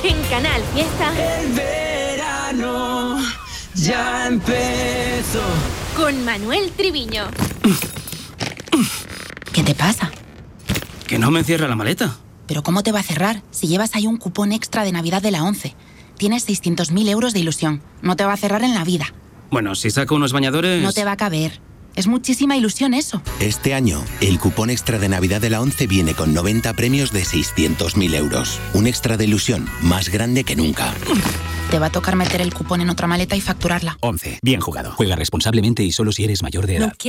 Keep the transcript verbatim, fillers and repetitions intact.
En Canal Fiesta. El verano ya empezó. Con Manuel Triviño. ¿Qué te pasa? Que no me cierra la maleta. ¿Pero cómo te va a cerrar si llevas ahí un cupón extra de Navidad de la ONCE? Tienes seiscientos mil euros de ilusión. No te va a cerrar en la vida. Bueno, si saco unos bañadores... No te va a caber. Es muchísima ilusión eso. Este año, el cupón extra de Navidad de la ONCE viene con noventa premios de seiscientos mil euros. Un extra de ilusión más grande que nunca. Te va a tocar meter el cupón en otra maleta y facturarla. ONCE. Bien jugado. Juega responsablemente y solo si eres mayor de edad. No